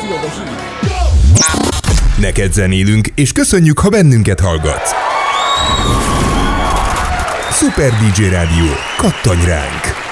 feel the heat. Neked zenélünk, és köszönjük, ha bennünket hallgatsz. Super DJ Rádió, kattanj ránk!